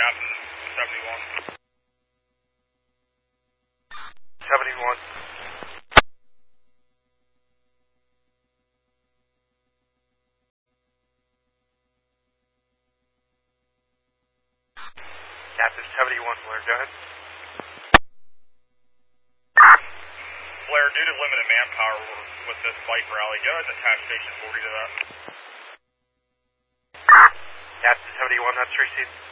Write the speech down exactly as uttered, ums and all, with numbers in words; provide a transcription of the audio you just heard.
Captain seventy-one. seventy-one. Captain seventy-one, Blair, go ahead. Blair, due to limited manpower with this bike rally, go ahead and attach Station forty to that. Captain seventy-one, that's received.